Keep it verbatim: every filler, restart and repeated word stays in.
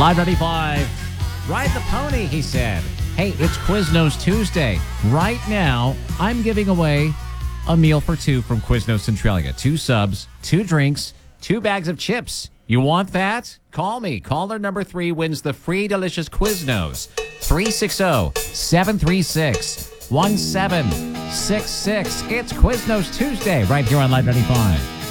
Live ninety-five. Ride the pony, he said. Hey, it's Quiznos Tuesday. Right now, I'm giving away a meal for two from Quiznos Centralia. Two subs, two drinks, two bags of chips. You want that? Call me. Caller number three wins the free delicious Quiznos. three six zero, seven three six, one seven six six. It's Quiznos Tuesday right here on Live ninety-five.